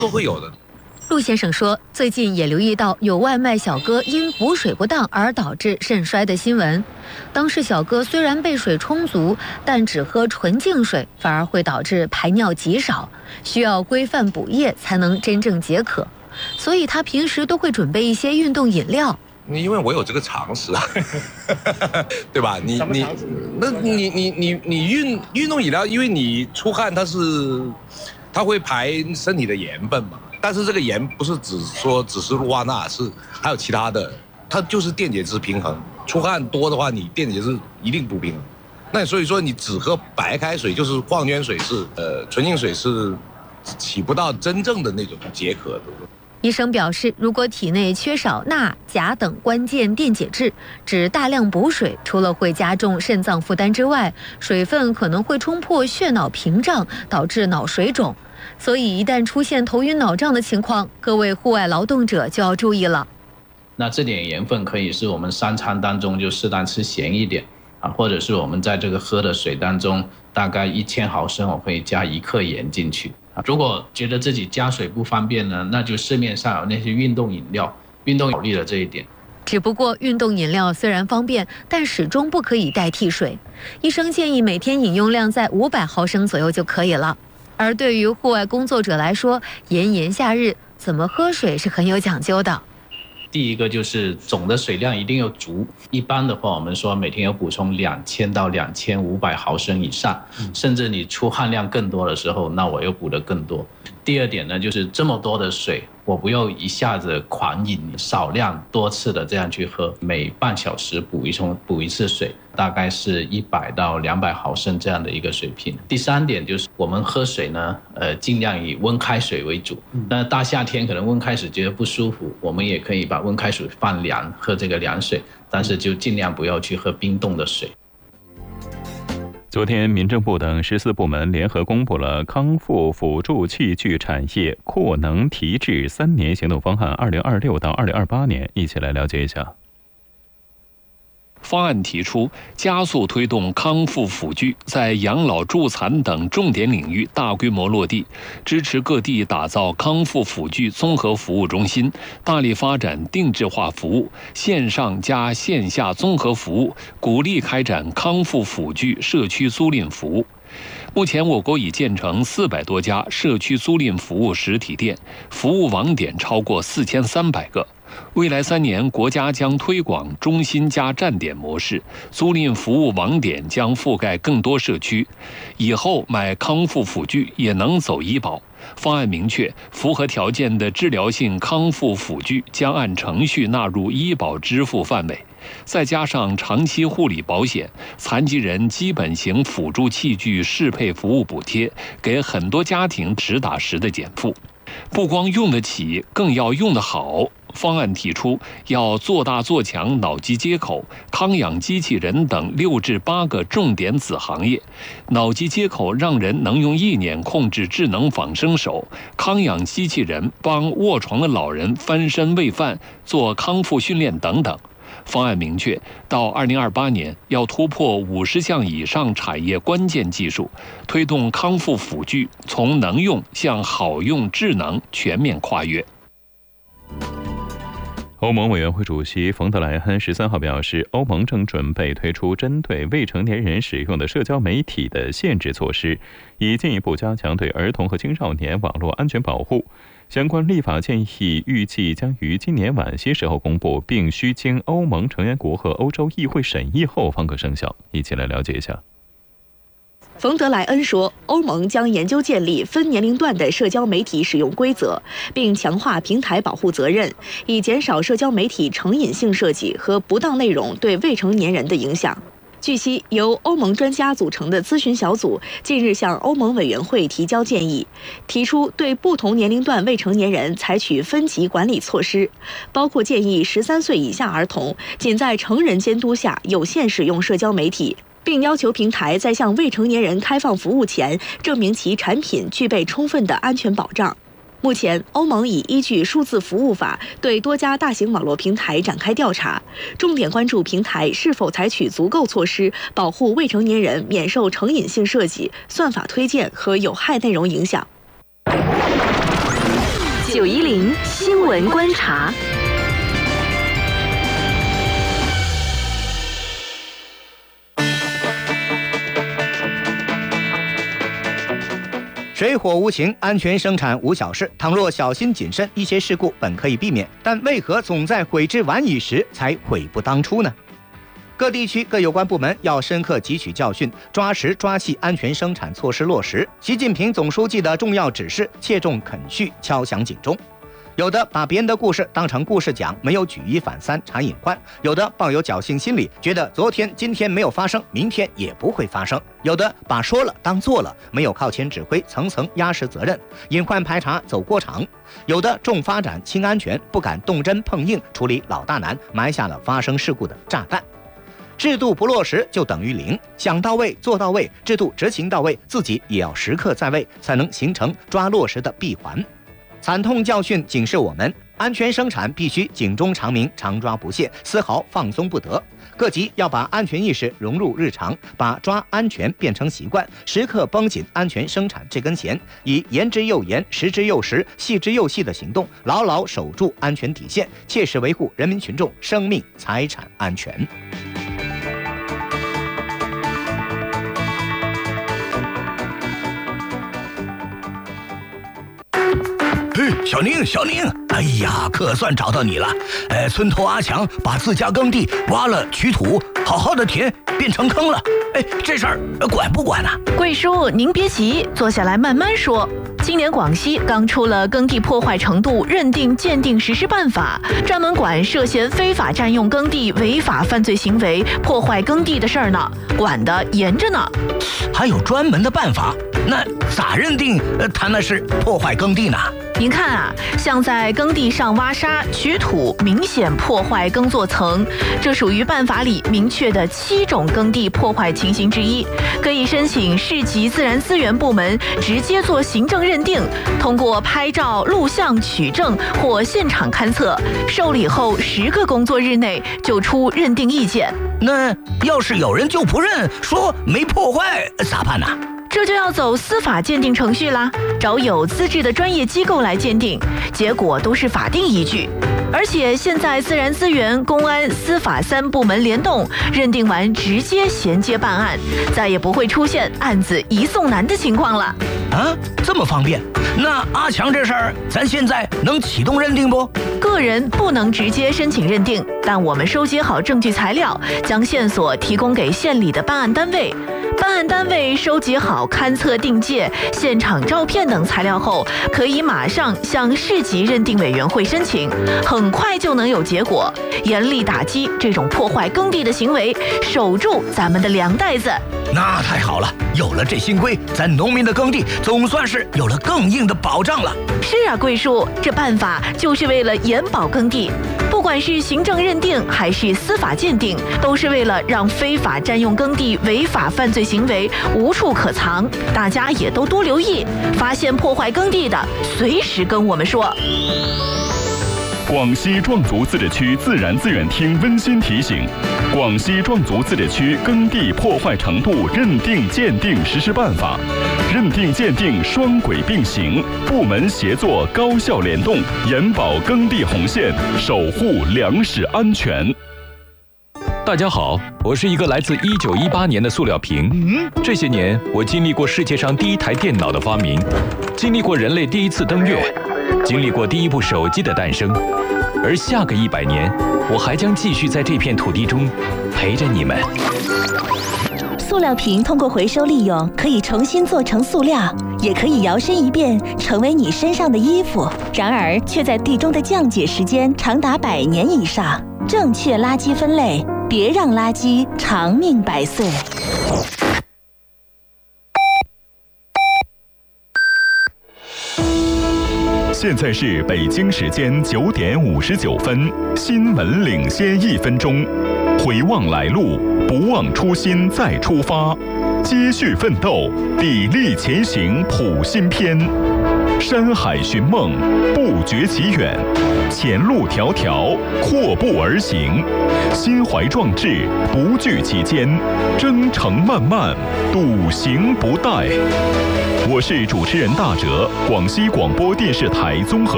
都会有的。 陆先生说，最近也留意到有外卖小哥因补水不当而导致肾衰的新闻。当事小哥虽然备水充足，但只喝纯净水反而会导致排尿极少，需要规范补液才能真正解渴。所以他平时都会准备一些运动饮料。 因为我有这个常识啊，对吧？你运动饮料，因为你出汗，它会排身体的盐分嘛。但是这个盐不是只是氯化钠，是还有其他的，它就是电解质平衡。出汗多的话，你电解质一定不平衡。那所以说你只喝白开水，就是矿泉水纯净水是起不到真正的那种解渴的。 医生表示，如果体内缺少钠、钾等关键电解质，只大量补水，除了会加重肾脏负担之外，水分可能会冲破血脑屏障，导致脑水肿。所以一旦出现头晕脑胀的情况，各位户外劳动者就要注意了。 那这点盐分可以是我们3餐当中就适当吃咸一点或者是我们在这个喝的水当中，大概1000毫升我会加1克盐进去。如果觉得自己加水不方便呢，那就市面上有那些运动饮料，运动有利的这一点。 只不过运动饮料虽然方便，但始终不可以代替水。医生建议每天饮用量在500毫升左右就可以了。而对于户外工作者来说，炎炎夏日怎么喝水是很有讲究的。 第一个就是总的水量一定要足，一般的话我们说每天要补充2000到2500毫升以上，甚至你出汗量更多的时候，那我又补得更多。第二点呢，就是这么多的水，我不要一下子狂饮，少量多次的这样去喝，每半小时补一次水，大概是100到200毫升这样的一个水平。第三点就是我们喝水呢，尽量以温开水为主。那大夏天可能温开水觉得不舒服，我们也可以把温开水放凉，喝这个凉水，但是就尽量不要去喝冰冻的水。 昨天，民政部等14部门联合公布了康复辅助器具产业扩能提质3年行动方案，2026到2028年，一起来了解一下。 方案提出，加速推动康复辅具在养老助残等重点领域大规模落地，支持各地打造康复辅具综合服务中心，大力发展定制化服务、线上加线下综合服务，鼓励开展康复辅具社区租赁服务。目前，我国已建成400多家社区租赁服务实体店，服务网点超过4300个。未来3年，国家将推广中心加站点模式，租赁服务网点将覆盖更多社区。以后买康复辅具也能走医保。方案明确，符合条件的治疗性康复辅具将按程序纳入医保支付范围。再加上长期护理保险、残疾人基本型辅助器具适配服务补贴，给很多家庭实打实的减负。不光用得起，更要用得好。方案提出，要做大做强脑机接口、康养机器人等6至8个重点子行业。脑机接口让人能用意念控制智能仿生手，康养机器人帮卧床的老人翻身喂饭、做康复训练等等。方案明确，到2028年要突破50项以上产业关键技术，推动康复辅具从能用向好用智能全面跨越。 欧盟委员会主席冯德莱恩13号表示，欧盟正准备推出针对未成年人使用的社交媒体的限制措施，以进一步加强对儿童和青少年网络安全保护。相关立法建议预计将于今年晚些时候公布，并需经欧盟成员国和欧洲议会审议后方可生效。一起来了解一下。 冯德莱恩说，欧盟将研究建立分年龄段的社交媒体使用规则，并强化平台保护责任，以减少社交媒体成瘾性设计和不当内容对未成年人的影响。据悉，由欧盟专家组成的咨询小组近日向欧盟委员会提交建议，提出对不同年龄段未成年人采取分级管理措施，包括建议13岁以下儿童仅在成人监督下有限使用社交媒体，并要求平台在向未成年人开放服务前，证明其产品具备充分的安全保障。目前，欧盟已依据数字服务法对多家大型网络平台展开调查，重点关注平台是否采取足够措施保护未成年人免受成瘾性设计、算法推荐和有害内容影响。 910新闻观察。 水火无情，安全生产无小事。倘若小心谨慎，一些事故本可以避免，但为何总在悔之晚矣时才悔不当初呢？各地区各有关部门要深刻汲取教训，抓实抓细安全生产措施落实。习近平总书记的重要指示，切中肯序，敲响警钟。有的把别人的故事当成故事讲，没有举一反三查隐患；有的抱有侥幸心理，觉得昨天今天没有发生，明天也不会发生；有的把说了当做了，没有靠前指挥，层层压实责任，隐患排查走过场；有的重发展轻安全，不敢动真碰硬处理老大难，埋下了发生事故的炸弹。制度不落实就等于零，想到位做到位，制度执行到位，自己也要时刻在位，才能形成抓落实的闭环。惨痛教训警示我们，安全生产必须警钟长鸣，常抓不懈，丝毫放松不得。各级要把安全意识融入日常，把抓安全变成习惯，时刻绷紧安全生产这根弦，以言之又言、实之又实、细之又细的行动，牢牢守住安全底线，切实维护人民群众生命财产安全。 小宁，哎呀，可算找到你了。村头阿强把自家耕地挖了取土，好好的田变成坑了。这事儿管不管啊？ 贵叔，您别急，坐下来慢慢说。今年广西刚出了耕地破坏程度认定鉴定实施办法，专门管涉嫌非法占用耕地、违法犯罪行为、破坏耕地的事儿呢，管得严着呢。 还有专门的办法？那咋认定他那是破坏耕地呢？ 您看啊，像在耕地上挖沙取土，明显破坏耕作层，这属于办法里明确的7种耕地破坏情形之一，可以申请市级自然资源部门直接做行政认定，通过拍照、录像取证或现场勘测，受理后10个工作日内就出认定意见。 那要是有人就不认，说没破坏咋办呢？ 这就要走司法鉴定程序啦，找有资质的专业机构来鉴定，结果都是法定依据。而且现在自然资源、公安、司法3部门联动，认定完直接衔接办案，再也不会出现案子移送难的情况了。 啊，这么方便？那阿强这事儿，咱现在能启动认定不？ 个人不能直接申请认定，但我们收集好证据材料，将线索提供给县里的办案单位。办案单位收集好勘测定界、现场照片等材料后，可以马上向市级认定委员会申请，很快就能有结果，严厉打击这种破坏耕地的行为，守住咱们的粮袋子。 那太好了，有了这新规，咱农民的耕地总算是有了更硬的保障了。 是啊，贵叔，这办法就是为了严保耕地，不管是行政认定还是司法鉴定，都是为了让非法占用耕地、违法犯罪行为无处可藏。大家也都多留意，发现破坏耕地的，随时跟我们说。 广西壮族自治区自然资源厅温馨提醒：广西壮族自治区耕地破坏程度认定鉴定实施办法，认定鉴定双轨并行，部门协作高效联动，严保耕地红线，守护粮食安全。 大家好，我是一个来自1918年的塑料瓶。这些年，我经历过世界上第1台电脑的发明，经历过人类第1次登月，经历过第1部手机的诞生。而下个100年，我还将继续在这片土地中陪着你们。 塑料瓶通过回收利用，可以重新做成塑料，也可以摇身一变成为你身上的衣服。然而，却在地中的降解时间长达100年以上。正确垃圾分类，别让垃圾长命百岁。 现在是北京时间9点59分，新闻领先1分钟。回望来路，不忘初心再出发，接续奋斗，砥砺前行谱新篇。山海寻梦，不绝其远，前路迢迢，阔步而行，心怀壮志，不惧其艰，征程漫漫，笃行不怠。我是主持人大哲，广西广播电视台综合